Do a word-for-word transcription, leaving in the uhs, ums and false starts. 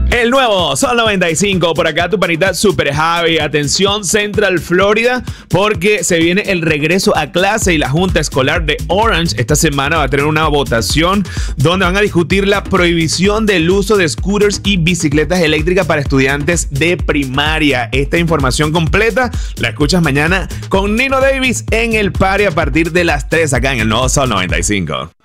El nuevo Sol noventa y cinco, por acá tu panita Super Javi. Atención Central Florida, porque se viene el regreso a clase y la Junta Escolar de Orange esta semana va a tener una votación donde van a discutir la prohibición del uso de scooters y bicicletas eléctricas para estudiantes de primaria. Esta información completa la escuchas mañana con Nino Davis en el Party a partir de las tres acá en el nuevo Sol noventa y cinco.